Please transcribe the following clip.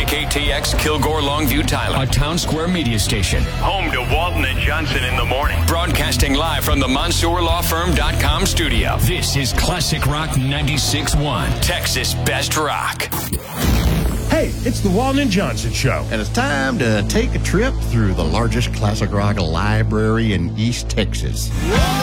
KKTX Kilgore Longview Tyler, a Town Square media station. Home to Walton and Johnson in the morning. Broadcasting live from the MonsourLawFirm.com studio. This is Classic Rock 96.1, Texas Best Rock. Hey, it's the Walton and Johnson Show. And it's time to take a trip through the largest classic rock library in East Texas.